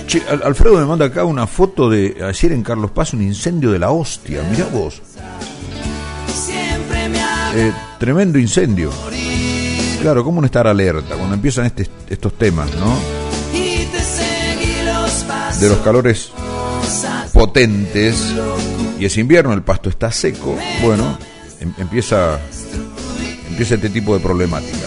Che, Alfredo me manda acá una foto de ayer en Carlos Paz, un incendio de la hostia. Mirá vos. Tremendo incendio. Claro, ¿cómo no estar alerta cuando empiezan estos temas, ¿no? De los calores potentes y es invierno, el pasto está seco. Bueno, empieza este tipo de problemática.